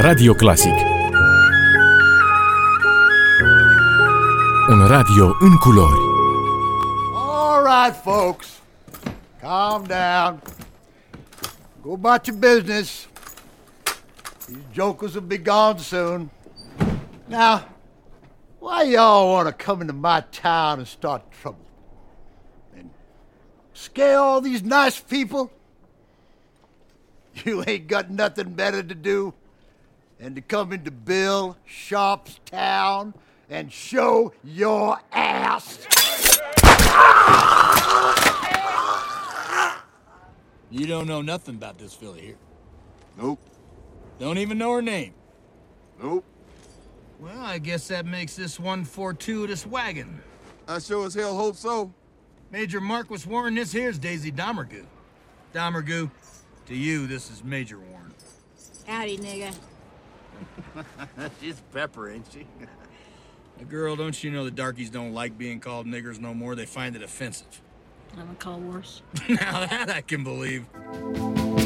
Radio Classic. Un radio în culori. All right, folks. Calm down. Go about your business. These jokers will be gone soon. Now, why y'all want to come into my town and start trouble? And scare all these nice people? You ain't got nothing better to do than to come into Bill Sharp's town and show your ass. You don't know nothing about this filly here. Nope. Don't even know her name. Nope. Well, I guess that makes this one fortuitous wagon. I sure as hell hope so. Major Marquis Warren, this here's Daisy Domergue. Domergue, to you, this is Major Warren. Howdy, nigga. She's pepper, ain't she? Girl, don't you know the darkies don't like being called niggers no more? They find it offensive. I'm gonna call worse. Now that I can believe.